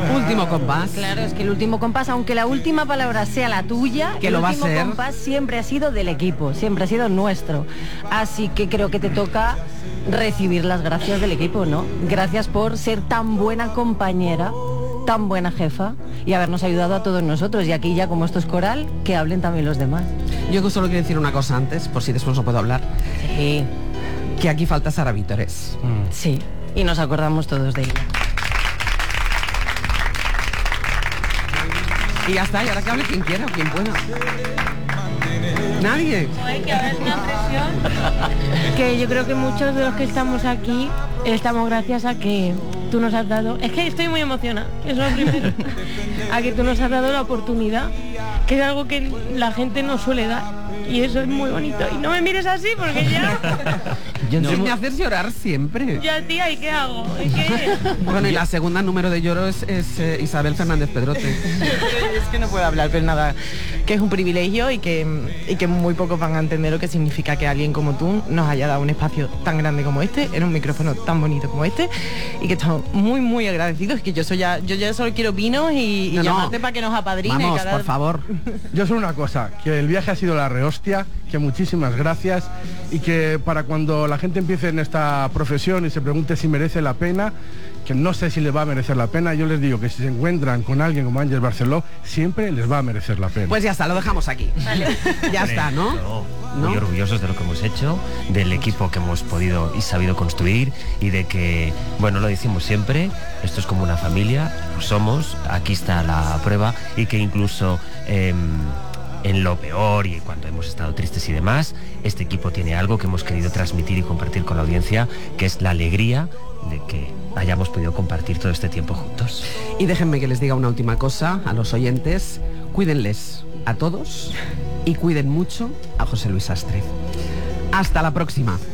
Último compás. Claro, es que el último compás, aunque la última palabra sea la tuya, que el lo va a último ser, compás siempre ha sido del equipo, siempre ha sido nuestro. Así que creo que te toca recibir las gracias del equipo, ¿no? Gracias por ser tan buena compañera, tan buena jefa y habernos ayudado a todos nosotros. Y aquí ya, como esto es coral, que hablen también los demás. Yo solo quiero decir una cosa antes, por si después no puedo hablar. Sí. Que aquí falta Sara Vítores. Sí, y nos acordamos todos de ella. Y ya está, y ahora que hable quien quiera o quien pueda. Nadie. Hay que haber una presión. Que yo creo que muchos de los que estamos aquí estamos gracias a que tú nos has dado. Es que estoy muy emocionada, eso es lo primero. A que tú nos has dado la oportunidad, que es algo que la gente no suele dar. Y eso es muy bonito. Y no me mires así porque ya... Me haces llorar siempre. Ya, tía, ¿y qué hago? ¿Y qué? Bueno, y la segunda número de lloro es Isabel Fernández Pedrote. Es que no puedo hablar, pero nada, que es un privilegio y que muy pocos van a entender lo que significa que alguien como tú nos haya dado un espacio tan grande como este, en un micrófono tan bonito como este, y que estamos muy, muy agradecidos. Que yo ya solo quiero vinos y llamarte para que nos apadrine. Vamos, por favor. Yo solo una cosa, que el viaje ha sido la rehostia, que muchísimas gracias, y que para cuando la gente empiece en esta profesión y se pregunte si merece la pena, que no sé si les va a merecer la pena, yo les digo que si se encuentran con alguien como Ángel Barceló, siempre les va a merecer la pena. Pues ya está, lo dejamos aquí. Vale. Ya está, ¿no? Muy orgullosos de lo que hemos hecho, del equipo que hemos podido y sabido construir, y de que, bueno, lo decimos siempre, esto es como una familia, lo somos, aquí está la prueba, y que incluso en lo peor y cuando hemos estado tristes y demás, este equipo tiene algo que hemos querido transmitir y compartir con la audiencia, que es la alegría de que hayamos podido compartir todo este tiempo juntos. Y déjenme que les diga una última cosa a los oyentes: cuídenles a todos y cuiden mucho a José Luis Sastre. Hasta la próxima.